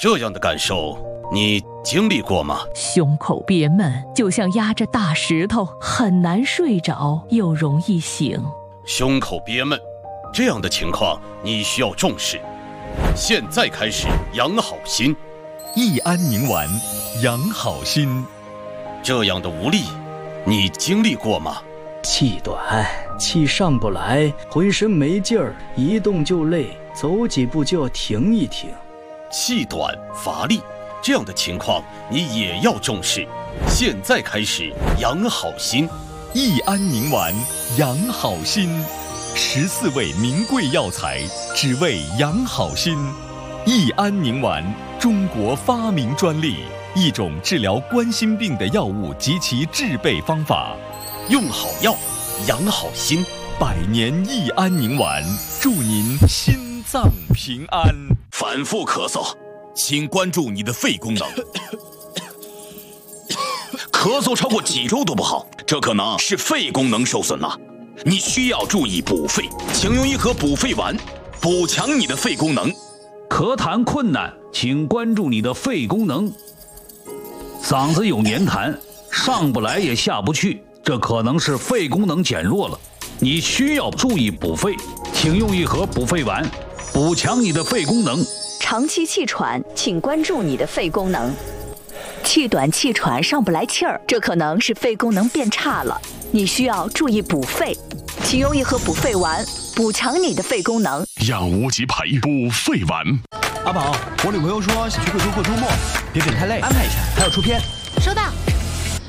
这样的感受你经历过吗？ 胸口憋闷，就像压着大石头，很难睡着，又容易醒。 胸口憋闷，这样的情况你需要重视。现在开始养好心。 益安宁丸，养好心。 这样的无力，你经历过吗？ 气短，气上不来，浑身没劲儿，一动就累，走几步就要停一停。 气短乏力，这样的情况你也要重视。现在开始养好心。 益安宁丸，养好心。14味名贵药材，只为养好心。益安宁丸，中国发明专利，一种治疗冠心病的药物及其制备方法。 用好药，养好心。 100年益安宁丸，祝您心脏平安。 反复咳嗽，请关注你的肺功能。咳嗽超过几周都不好，这可能是肺功能受损了。你需要注意补肺，请用一盒补肺丸，补强你的肺功能。 咳痰困难，请关注你的肺功能。嗓子有黏痰，上不来也下不去，这可能是肺功能减弱了。你需要注意补肺，请用一盒补肺丸，补强你的肺功能。 长期气喘，请关注你的肺功能。气短气喘上不来气儿，这可能是肺功能变差了。你需要注意补肺，请用一盒补肺丸，补强你的肺功能。 养无极培补肺丸。 阿宝，我女朋友说想去贵州过周末，别整太累，安排一下，还要出片。